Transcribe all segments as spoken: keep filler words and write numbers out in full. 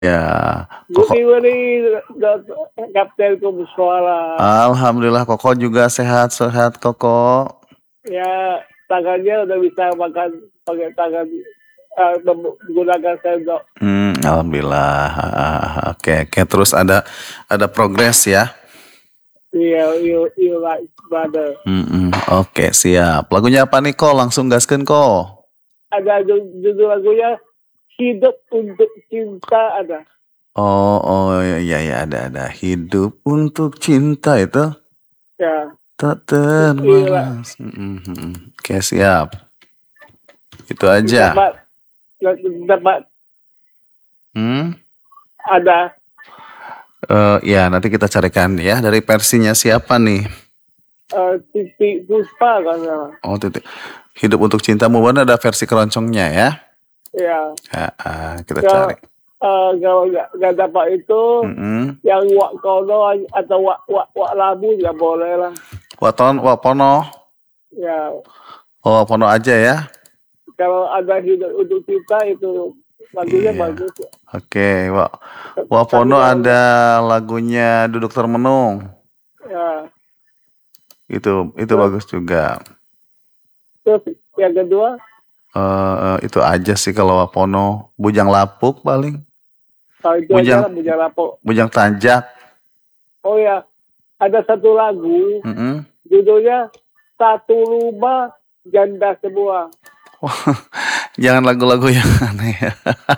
Ya, Good Koko evening, Dokter Kapten Kobuswara. Alhamdulillah Koko juga sehat-sehat Koko. Ya, tangannya udah bisa makan pakai tangan, eee, menggunakan sendok. Mmm, alhamdulillah, oke oke, terus ada ada progres ya? Iya, you you like brother. Mhm, oke siap. Lagunya apa nih Ko? Langsung gaskeun Ko. Ada ju judul lagunya, Hidup Untuk Cinta ada. Oh oh, iya iya, ada ada. Hidup Untuk Cinta itu? Ya. Tak Iya. terbalas, mhm mhm, oke siap. Itu aja? Dapat dapat. Hmm? Ada. Eee, iya nanti kita carikan ya, dari versinya siapa nih? Eee, Titiek Puspa kalau nggak salah. Oh Titiek, Hidup Untuk Cintamu kan ada versi keroncongnya ya? Iya. Heeh, kita Kalau, cari. eee, kalau nggak nggak dapat itu, Mhm. yang Wak Kono atau Wak Wak Wak Labu juga boleh lah. Waton Wapono? Ya. Oh Wapono aja ya? Kalau ada Hidup Untuk Cinta itu lagunya Iya, bagus ya. oke wa Tapi Wapono kalau ada lagunya Duduk Termenung. Ya. Itu itu Terus bagus juga. Terus yang kedua? Eee, itu aja sih kalau Wapono, Bujang Lapuk paling. Oh itu aja Bujang lah, Bujang Lapuk. Bujang Tanjak. Oh ya, ada satu lagu, Mhm. judulnya Satu Rumah Janda Semua. Jangan lagu-lagu yang aneh ya.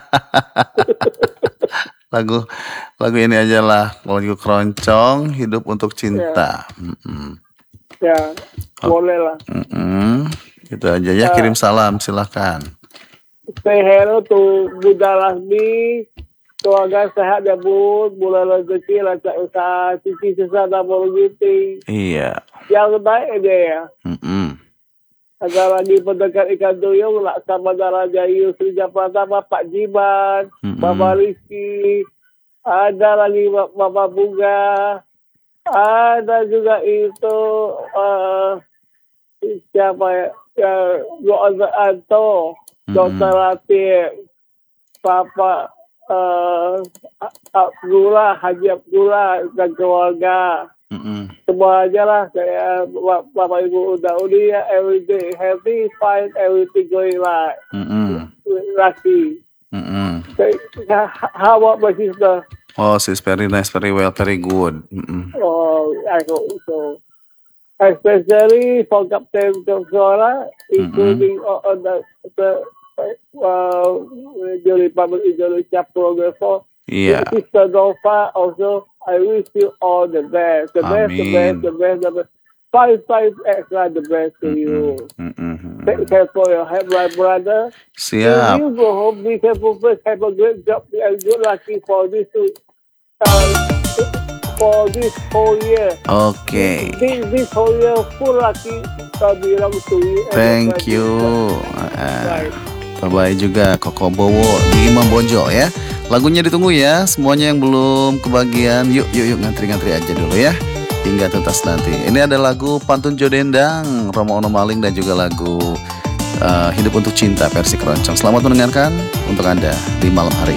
Lagu lagu ini ajalah, lagu keroncong, Hidup Untuk Ya. Cinta, mhm. Ya, boleh lah. Mhm, itu aja ya, Ya. kirim salam silahkan. Say hello to Bunda Lasmi, keluarga sehat ya Bun, bulan rezeki, lancar usaha, cici susah dan rezeki. Iya. Yang baik aja ya. Mhm. Ada lagi pendekat ikan duyung, Laksamana Raja Yusri Pratama, Pak Jiban, Mhm. Bapak Rizky, ada lagi Bapak Bunga, ada juga itu, eee, siapa ya, Dokter Anto, Dokter Mhm. Latif, Bapak, eee, Abdullah, Haji Abdullah dan keluarga. Mhm. Semua aja lah, kayak Bapak Ibu udah uni ya, everything happy, fine, everything going right. Mhm. Lucky. Mhm. How about my sister? Oh, she's very nice, very well, very good, mhm. Oh, I hope so. Especially for Kapten Kobuswara, including Mhm. on the the uh, the Republic Indonesia program for Iya. Sister Nova also. I wish you all the best, the best, the best, Amin. the best, the best. Five times extra the best to you. Mhm, mhm Take mhm. care for your health, my brother. Siap. When you go home, be careful first. Have a great job and good lucky for this uh, for this whole year. Oke. This, this whole year full lucky uh, belongs to you. Thank you. Bye. Bye-bye juga Koko Bowo di Imam Bonjol ya. Lagunya ditunggu ya, semuanya yang belum kebagian, yuk yuk yuk ngantri-ngantri aja dulu ya, hingga tuntas nanti. Ini ada lagu Pantun Jodendang, Roma Ono Maling, dan juga lagu uh, Hidup Untuk Cinta versi keroncong. Selamat mendengarkan untuk Anda di malam hari.